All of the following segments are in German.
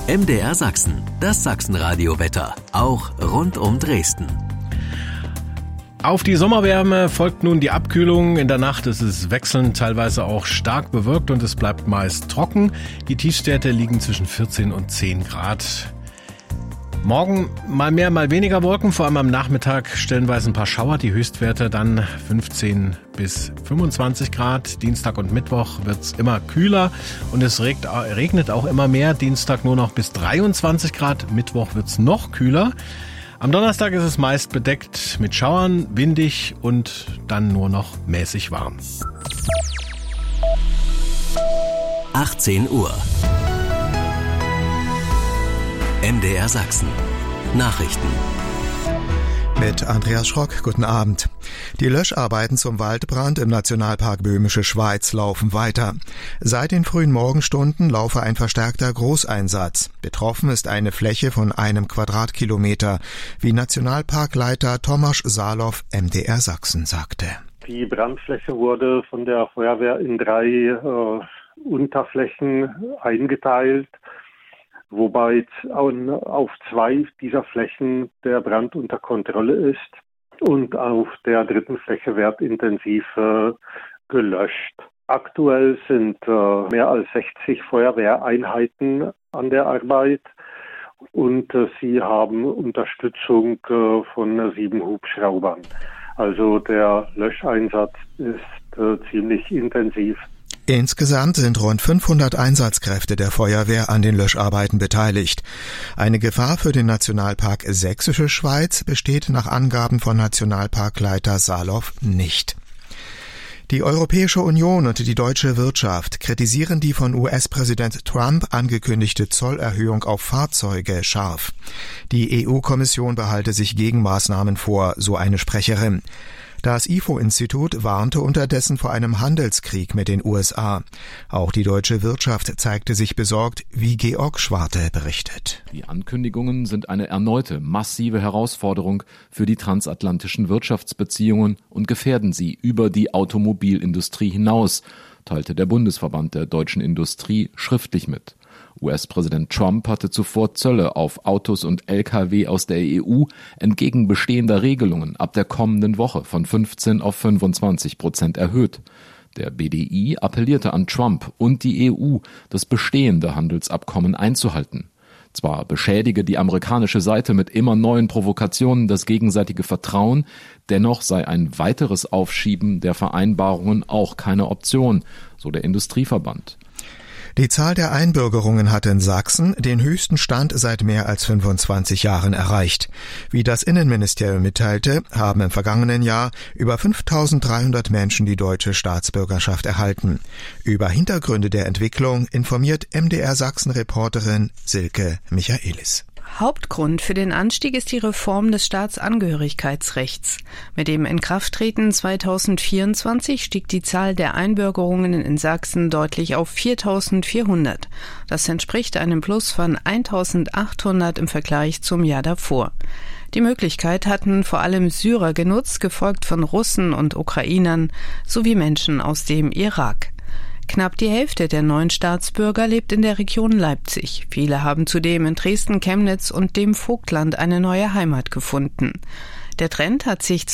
MDR Sachsen, das Sachsenradio-Wetter, auch rund um Dresden. Auf die Sommerwärme folgt nun die Abkühlung. In der Nacht ist es wechselnd, teilweise auch stark bewölkt und es bleibt meist trocken. Die Tiefstwerte liegen zwischen 14 und 10 Grad. Morgen mal mehr, mal weniger Wolken, vor allem am Nachmittag stellenweise ein paar Schauer. Die Höchstwerte dann 15 bis 25 Grad. Dienstag und Mittwoch wird's immer kühler und es regnet auch immer mehr. Dienstag nur noch bis 23 Grad, Mittwoch wird's noch kühler. Am Donnerstag ist es meist bedeckt mit Schauern, windig und dann nur noch mäßig warm. 18 Uhr. MDR Sachsen. Nachrichten. Mit Andreas Schrock, guten Abend. Die Löscharbeiten zum Waldbrand im Nationalpark Böhmische Schweiz laufen weiter. Seit den frühen Morgenstunden laufe ein verstärkter Großeinsatz. Betroffen ist eine Fläche von 1 Quadratkilometer, wie Nationalparkleiter Tomasz Salow MDR Sachsen sagte. Die Brandfläche wurde von der Feuerwehr in 3 Unterflächen eingeteilt, wobei auf 2 dieser Flächen der Brand unter Kontrolle ist und auf der 3. Fläche wird intensiv gelöscht. Aktuell sind mehr als 60 Feuerwehreinheiten an der Arbeit und sie haben Unterstützung von 7 Hubschraubern. Also der Löscheinsatz ist ziemlich intensiv. Insgesamt sind rund 500 Einsatzkräfte der Feuerwehr an den Löscharbeiten beteiligt. Eine Gefahr für den Nationalpark Sächsische Schweiz besteht nach Angaben von Nationalparkleiter Salow nicht. Die Europäische Union und die deutsche Wirtschaft kritisieren die von US-Präsident Trump angekündigte Zollerhöhung auf Fahrzeuge scharf. Die EU-Kommission behalte sich Gegenmaßnahmen vor, so eine Sprecherin. Das IFO-Institut warnte unterdessen vor einem Handelskrieg mit den USA. Auch die deutsche Wirtschaft zeigte sich besorgt, wie Georg Schwarte berichtet. Die Ankündigungen sind eine erneute massive Herausforderung für die transatlantischen Wirtschaftsbeziehungen und gefährden sie über die Automobilindustrie hinaus, teilte der Bundesverband der deutschen Industrie schriftlich mit. US-Präsident Trump hatte zuvor Zölle auf Autos und Lkw aus der EU entgegen bestehender Regelungen ab der kommenden Woche von 15% auf 25% erhöht. Der BDI appellierte an Trump und die EU, das bestehende Handelsabkommen einzuhalten. Zwar beschädige die amerikanische Seite mit immer neuen Provokationen das gegenseitige Vertrauen, dennoch sei ein weiteres Aufschieben der Vereinbarungen auch keine Option, so der Industrieverband. Die Zahl der Einbürgerungen hat in Sachsen den höchsten Stand seit mehr als 25 Jahren erreicht. Wie das Innenministerium mitteilte, haben im vergangenen Jahr über 5.300 Menschen die deutsche Staatsbürgerschaft erhalten. Über Hintergründe der Entwicklung informiert MDR Sachsen-Reporterin Silke Michaelis. Hauptgrund für den Anstieg ist die Reform des Staatsangehörigkeitsrechts. Mit dem Inkrafttreten 2024 stieg die Zahl der Einbürgerungen in Sachsen deutlich auf 4.400. Das entspricht einem Plus von 1.800 im Vergleich zum Jahr davor. Die Möglichkeit hatten vor allem Syrer genutzt, gefolgt von Russen und Ukrainern sowie Menschen aus dem Irak. Knapp die Hälfte der neuen Staatsbürger lebt in der Region Leipzig. Viele haben zudem in Dresden, Chemnitz und dem Vogtland eine neue Heimat gefunden. Der Trend hat sich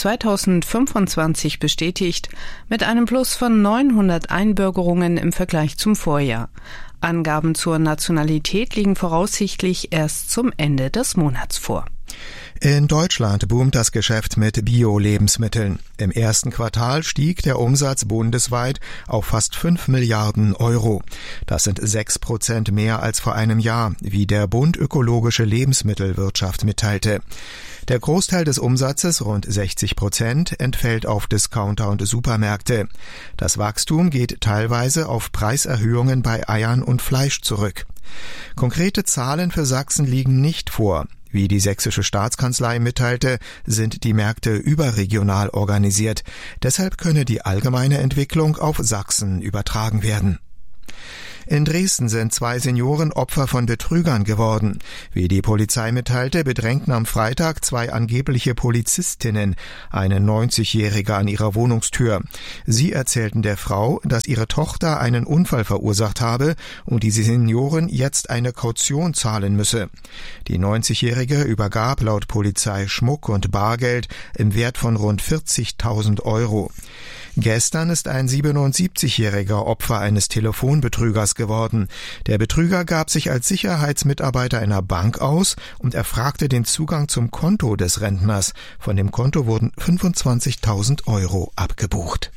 2025 bestätigt mit einem Plus von 900 Einbürgerungen im Vergleich zum Vorjahr. Angaben zur Nationalität liegen voraussichtlich erst zum Ende des Monats vor. In Deutschland boomt das Geschäft mit Bio-Lebensmitteln. Im ersten Quartal stieg der Umsatz bundesweit auf fast 5 Milliarden Euro. Das sind 6% mehr als vor einem Jahr, wie der Bund Ökologische Lebensmittelwirtschaft mitteilte. Der Großteil des Umsatzes, rund 60%, entfällt auf Discounter und Supermärkte. Das Wachstum geht teilweise auf Preiserhöhungen bei Eiern und Fleisch zurück. Konkrete Zahlen für Sachsen liegen nicht vor. Wie die sächsische Staatskanzlei mitteilte, sind die Märkte überregional organisiert. Deshalb könne die allgemeine Entwicklung auf Sachsen übertragen werden. In Dresden sind 2 Senioren Opfer von Betrügern geworden. Wie die Polizei mitteilte, bedrängten am Freitag 2 angebliche Polizistinnen eine 90-Jährige an ihrer Wohnungstür. Sie erzählten der Frau, dass ihre Tochter einen Unfall verursacht habe und die Seniorin jetzt eine Kaution zahlen müsse. Die 90-Jährige übergab laut Polizei Schmuck und Bargeld im Wert von rund 40.000 Euro. Gestern ist ein 77-jähriger Opfer eines Telefonbetrügers geworden. Der Betrüger gab sich als Sicherheitsmitarbeiter einer Bank aus und erfragte den Zugang zum Konto des Rentners. Von dem Konto wurden 25.000 Euro abgebucht.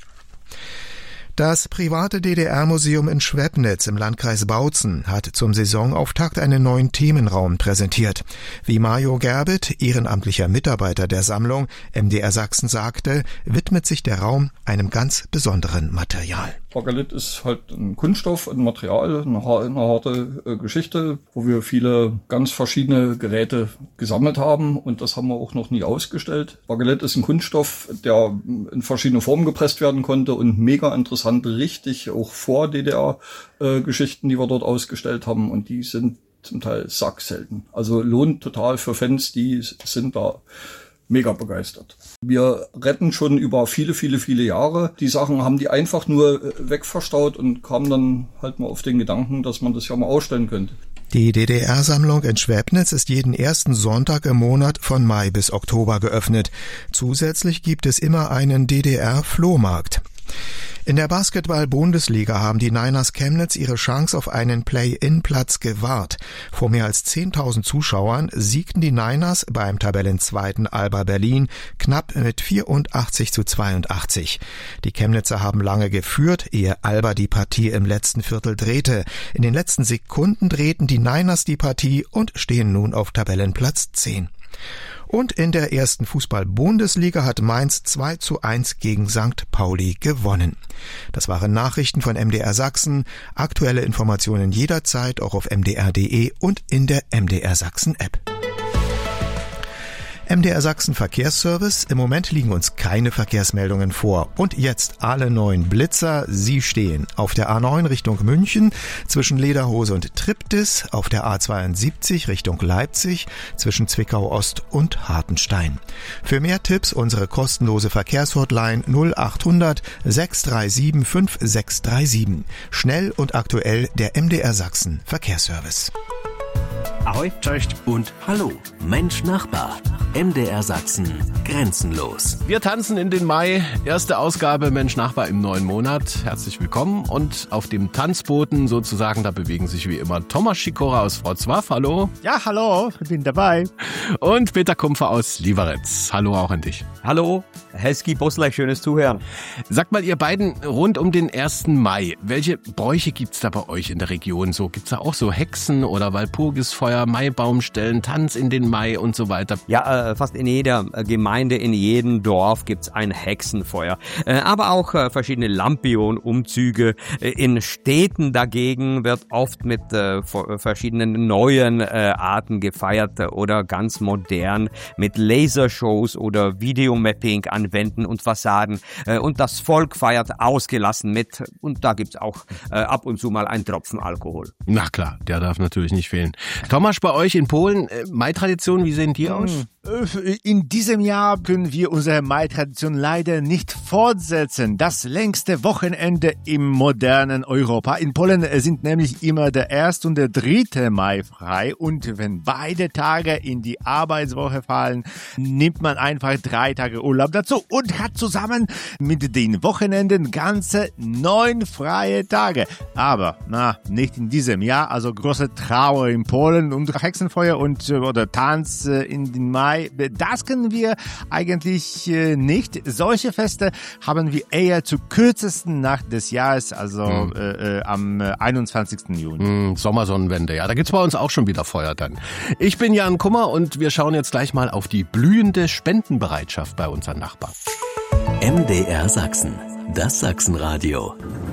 Das private DDR-Museum in Schwebnitz im Landkreis Bautzen hat zum Saisonauftakt einen neuen Themenraum präsentiert. Wie Mario Gerbit, ehrenamtlicher Mitarbeiter der Sammlung, MDR Sachsen sagte, widmet sich der Raum einem ganz besonderen Material. Bakelit ist halt ein Kunststoff, ein Material, eine harte Geschichte, wo wir viele ganz verschiedene Geräte gesammelt haben und das haben wir auch noch nie ausgestellt. Bakelit ist ein Kunststoff, der in verschiedene Formen gepresst werden konnte und mega interessant, richtig auch vor DDR-Geschichten, die wir dort ausgestellt haben und die sind zum Teil sackselten. Also lohnt total für Fans, die sind da mega begeistert. Wir retten schon über viele Jahre. Die Sachen haben die einfach nur wegverstaut und kamen dann halt mal auf den Gedanken, dass man das ja mal ausstellen könnte. Die DDR-Sammlung in Schwebnitz ist jeden ersten Sonntag im Monat von Mai bis Oktober geöffnet. Zusätzlich gibt es immer einen DDR-Flohmarkt. In der Basketball-Bundesliga haben die Niners Chemnitz ihre Chance auf einen Play-in-Platz gewahrt. Vor mehr als 10.000 Zuschauern siegten die Niners beim Tabellenzweiten Alba Berlin knapp mit 84:82. Die Chemnitzer haben lange geführt, ehe Alba die Partie im letzten Viertel drehte. In den letzten Sekunden drehten die Niners die Partie und stehen nun auf Tabellenplatz 10. Und in der ersten Fußball-Bundesliga hat Mainz 2:1 gegen St. Pauli gewonnen. Das waren Nachrichten von MDR Sachsen. Aktuelle Informationen jederzeit auch auf mdr.de und in der MDR Sachsen App. MDR Sachsen Verkehrsservice. Im Moment liegen uns keine Verkehrsmeldungen vor. Und jetzt alle neuen Blitzer. Sie stehen auf der A9 Richtung München zwischen Lederhose und Triptis, auf der A72 Richtung Leipzig zwischen Zwickau Ost und Hartenstein. Für mehr Tipps unsere kostenlose Verkehrshotline 0800 637 5637. Schnell und aktuell der MDR Sachsen Verkehrsservice. Ahoi, cześć und hallo, Mensch Nachbar. MDR Sachsen, grenzenlos. Wir tanzen in den Mai. Erste Ausgabe Mensch Nachbar im neuen Monat. Herzlich willkommen. Und auf dem Tanzboden sozusagen, da bewegen sich wie immer Thomas Schikora aus Wrocław. Hallo. Ja, hallo, ich bin dabei. Und Peter Kumpfer aus Lieberitz. Hallo auch an dich. Hallo, Helski Boslech, schönes Zuhören. Sagt mal, ihr beiden, rund um den 1. Mai, welche Bräuche gibt's da bei euch in der Region? So, gibt's da auch so Hexen oder Walpurgisfeuer, Maibaumstellen, Tanz in den Mai und so weiter? Ja, fast in jeder Gemeinde, in jedem Dorf gibt's ein Hexenfeuer. Aber auch verschiedene Lampion-Umzüge. In Städten dagegen wird oft mit verschiedenen neuen Arten gefeiert oder ganz modern mit Lasershows oder Videomapping an Wänden und Fassaden. Und das Volk feiert ausgelassen mit. Und da gibt's auch ab und zu mal einen Tropfen Alkohol. Na klar, der darf natürlich nicht fehlen. Thomas, bei euch in Polen, Mai-Tradition, wie sehen die aus? In diesem Jahr können wir unsere Mai-Tradition leider nicht fortsetzen. Das längste Wochenende im modernen Europa. In Polen sind nämlich immer der 1. und der 3. Mai frei. Und wenn beide Tage in die Arbeitswoche fallen, nimmt man einfach 3 Tage Urlaub dazu und hat zusammen mit den Wochenenden ganze 9 freie Tage. Aber, nicht in diesem Jahr. Also große Trauer in Polen und Hexenfeuer oder Tanz in den Mai. Das können wir eigentlich nicht. Solche Feste haben wir eher zur kürzesten Nacht des Jahres, also am 21. Juni. Sommersonnenwende, ja. Da gibt's bei uns auch schon wieder Feuer dann. Ich bin Jan Kummer und wir schauen jetzt gleich mal auf die blühende Spendenbereitschaft bei unseren Nachbarn. MDR Sachsen, das Sachsenradio.